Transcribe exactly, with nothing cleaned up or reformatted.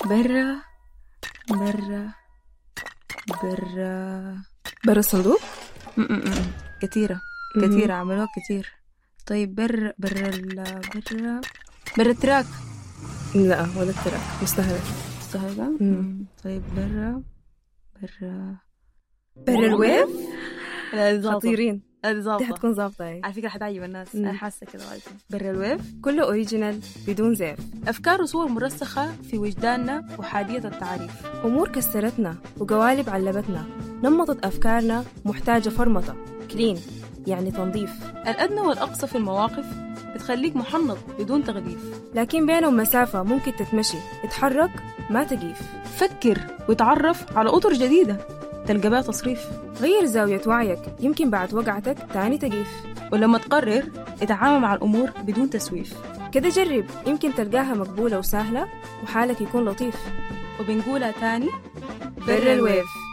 برا برا برا برا الصندوق. م-م-م. كثيرة كثيرة عملوها كثير. طيب برا برا ال برا برا التراك. لا ولا التراك، مستهلة مستهلة. طيب برا برا برا الويف. خطيرين. دي حتكون ظابطة. على فكرة حتعجب الناس. أنا حاسة كده وايد. برا الويف كله أوريجينال بدون زيف. أفكار وصور مرسخة في وجداننا وحادية التعريف. أمور كسرتنا وقوالب علبتنا، نمطت أفكارنا محتاجة فرمطة. كلين يعني تنظيف. الأدنى والأقصى في المواقف بتخليك محنط بدون تغليف، لكن بينهم مسافة ممكن تتمشي، اتحرك ما تقيف. فكر وتعرف على أطر جديدة تلقى بها تصريف. غير زاوية وعيك، يمكن بعد وقعتك تاني تقيف. ولما تقرر اتعامل مع الأمور بدون تسويف. كده جرب، يمكن تلقاها مقبولة وسهلة وحالك يكون لطيف. وبنقولها تاني، برا الويف.